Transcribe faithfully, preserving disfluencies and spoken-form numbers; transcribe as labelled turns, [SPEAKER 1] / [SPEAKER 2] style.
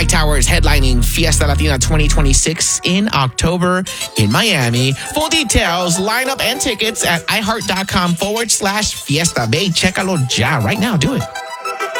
[SPEAKER 1] Mike Tower is headlining Fiesta Latina twenty twenty-six in October in Miami. Full details, lineup, and tickets at iheart.com forward slash Fiesta Bay. Chécalo ya right now. Do it.